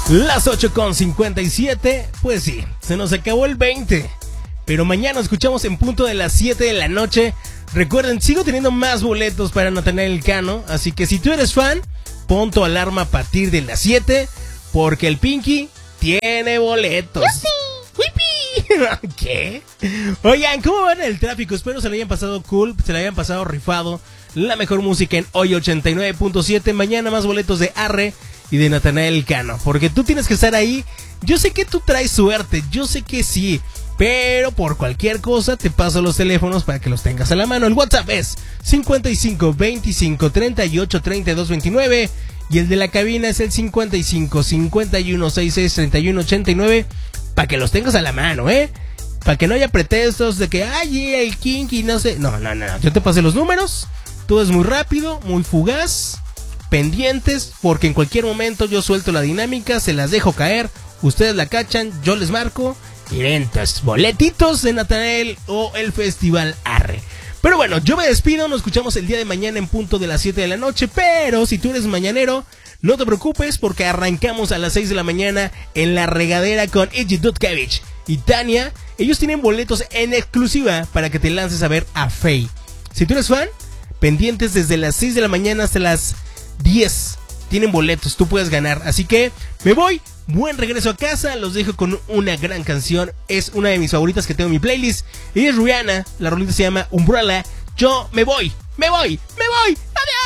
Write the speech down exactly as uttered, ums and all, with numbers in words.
Las ocho con cincuenta y siete, pues sí, se nos acabó el veinte. Pero mañana nos escuchamos en punto de las siete de la noche. Recuerden, sigo teniendo más boletos para Natanael Cano, así que si tú eres fan, pon tu alarma a partir de las siete, porque el Pinky tiene boletos. ¡Yupi! ¿Qué? Oigan, ¿cómo van en el tráfico? Espero se lo hayan pasado cool, se lo hayan pasado rifado. La mejor música en Hoy ochenta y nueve punto siete. Mañana más boletos de Arre y de Natanael Cano, porque tú tienes que estar ahí. Yo sé que tú traes suerte, yo sé que sí, pero por cualquier cosa te paso los teléfonos para que los tengas a la mano. El WhatsApp es cincuenta y cinco, veinticinco, treinta y ocho, treinta y dos, veintinueve y el de la cabina es el cincuenta y cinco, cincuenta y uno, sesenta y seis, treinta y uno, ochenta y nueve, para que los tengas a la mano, ¿eh? Para que no haya pretextos de que, ay, el Kinky, no sé. No, no, no, yo te pasé los números, todo es muy rápido, muy fugaz. Pendientes, porque en cualquier momento yo suelto la dinámica, se las dejo caer, ustedes la cachan, yo les marco y ventas, boletitos de Natanael o el Festival Arre. Pero bueno, yo me despido, nos escuchamos el día de mañana en punto de las siete de la noche, pero si tú eres mañanero, no te preocupes porque arrancamos a las seis de la mañana en La Regadera con Iggy Dudkevich y Tania. Ellos tienen boletos en exclusiva para que te lances a ver a Faye. Si tú eres fan, pendientes desde las seis de la mañana hasta las diez, tienen boletos, tú puedes ganar. Así que me voy, buen regreso a casa, los dejo con una gran canción, es una de mis favoritas que tengo en mi playlist y es Rihanna, la rolita se llama Umbrella. Yo me voy, me voy, me voy, adiós.